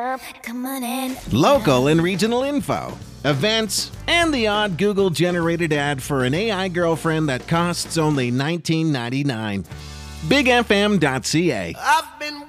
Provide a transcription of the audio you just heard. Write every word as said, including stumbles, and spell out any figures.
Come on in. Local and regional info, events, and the odd Google-generated ad for an A I girlfriend that costs only nineteen ninety-nine. big f m dot c a. I've been